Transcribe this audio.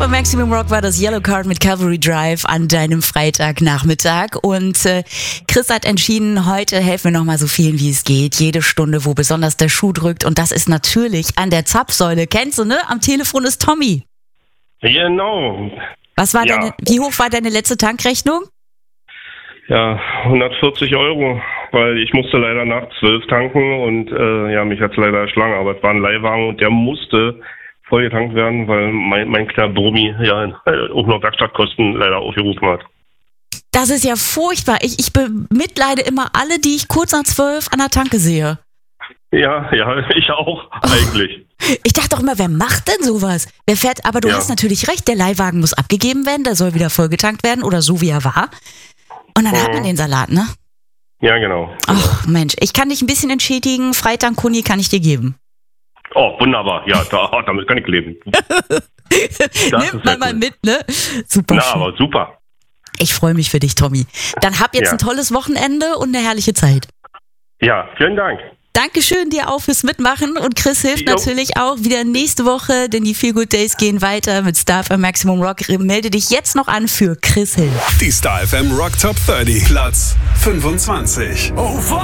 Star FM Maximum Rock war das Yellow Card mit Cavalry Drive an deinem Freitagnachmittag. Und Chris hat entschieden, heute helfen wir nochmal so vielen, wie es geht. Jede Stunde, wo besonders der Schuh drückt. Und das ist natürlich an der Zapfsäule. Kennst du, ne? Am Telefon ist Tommy. Genau. Wie hoch war deine letzte Tankrechnung? Ja, 140 €, weil ich musste leider nach 12 tanken und mich hat's leider erschlagen, aber es war ein Leihwagen und der musste vollgetankt werden, weil mein kleiner Domi auch noch Werkstattkosten leider aufgerufen hat. Das ist ja furchtbar. Ich bemitleide immer alle, die ich kurz nach 12 an der Tanke sehe. Ja, ich auch, eigentlich. Ich dachte doch immer, wer macht denn sowas? Wer fährt, aber du hast natürlich recht, der Leihwagen muss abgegeben werden, der soll wieder vollgetankt werden oder so wie er war. Und dann hat man den Salat, ne? Ja, genau. Ach Mensch, ich kann dich ein bisschen entschädigen, Freitag-Kuni kann ich dir geben. Oh, wunderbar, ja, damit kann ich leben. Nimmt man mal mit, ne? Super. Na, aber super. Ich freue mich für dich, Tommy. Dann hab jetzt ein tolles Wochenende und eine herrliche Zeit. Ja, vielen Dank. Dankeschön dir auch fürs Mitmachen und Chris hilft natürlich auch wieder nächste Woche, denn die Feel Good Days gehen weiter mit Star FM Maximum Rock. Melde dich jetzt noch an für Chris Hill. Die Star FM Rock Top 30, Platz 25.